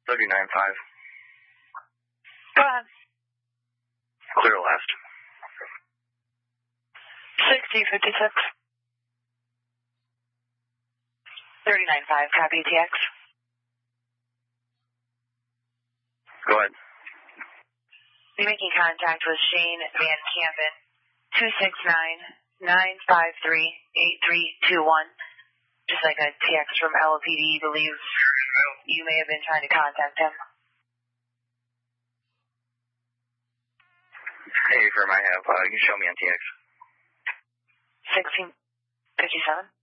39.5. Go ahead. Clear last. 6056. 39.5, copy TX. Go ahead. Be making contact with Shane Van Campen, 269-953-8321. Just like a TX from LPD, believes you may have been trying to contact him. Hey, firm, I have. You can show me on TX. 1657.